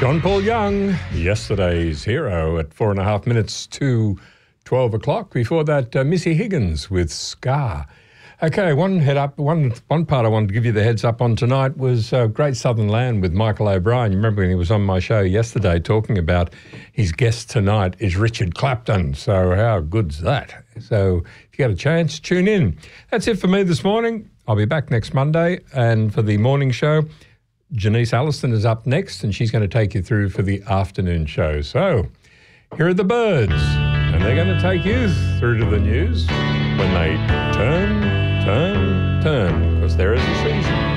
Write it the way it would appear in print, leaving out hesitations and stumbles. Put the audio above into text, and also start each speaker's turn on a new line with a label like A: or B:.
A: John Paul Young, yesterday's hero at 4.5 minutes to 12 o'clock. Before that, Missy Higgins with Scar. Okay, one part I wanted to give you the heads up on tonight was Great Southern Land with Michael O'Brien. You remember when he was on my show yesterday talking about his guest tonight is Richard Clapton. So how good's that? So if you get a chance, tune in. That's it for me this morning. I'll be back next Monday, and for the morning show, Janice Alliston is up next, and she's going to take you through for the afternoon show. So here are the Birds, and they're going to take you through to the news when they turn, because there is a season.